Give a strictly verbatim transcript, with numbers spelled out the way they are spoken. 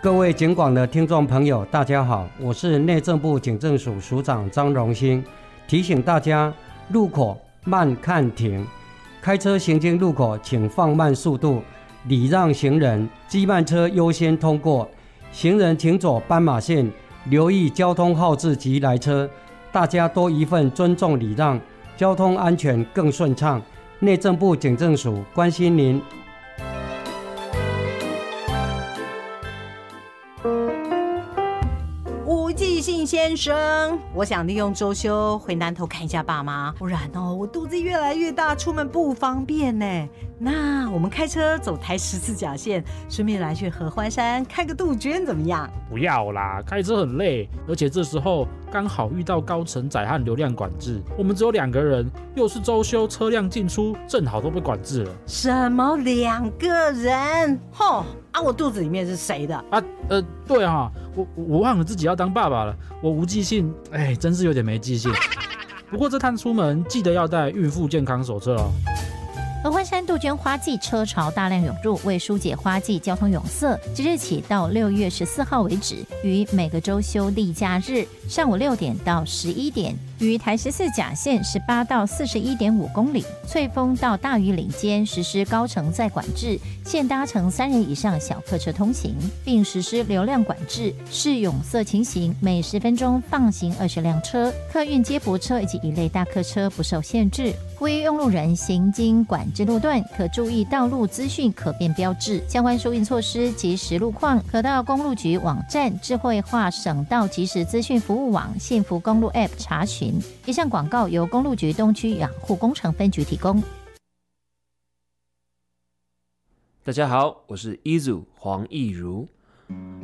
各位警广的听众朋友大家好，我是内政部警政署署长张荣兴。提醒大家路口慢看停，开车行经路口请放慢速度，礼让行人，机慢车优先通过，行人请走斑马线，留意交通号志及来车，大家多一份尊重礼让，交通安全更顺畅。内政部警政署关心您。 吴继信先生，我想利用周休回南投看一下爸妈，不然哦，我肚子越来越大，出门不方便呢。那我们开车走台十字甲线，顺便来去合欢山看个杜鹃，怎么样？ 不要啦，开车很累，而且这时候刚好遇到高承载和流量管制，我们只有两个人，又是周休，车辆进出正好都被管制了。 什么两个人？吼啊！我肚子里面是谁的？ 啊，呃，对啊，我我忘了自己要当爸爸了，我无记性，哎，真是有点没记性。不过这趟出门记得要带孕妇健康手册哦。 合欢山杜鹃花季车潮大量涌入，为疏解花季交通拥塞，即日起到六月十四号为止，于每个周休例假日上午六点到十一点，于台十四甲线十八到四十一点五公里，翠峰到大屿岭间实施高承载管制，限搭乘三人以上小客车通行，并实施流量管制，视拥塞情形，每十分钟放行二十辆车，客运接驳车以及一类大客车不受限制。呼吁用路人行经管制路段，可注意道路资讯可变标志，相关疏运措施及实路况，可到公路局网站、智慧化省道即时资讯服务网、幸福公路 App 查询。以上广告由公路局东区养护工程分局提供。 大家好，我是 Izu 黄义如。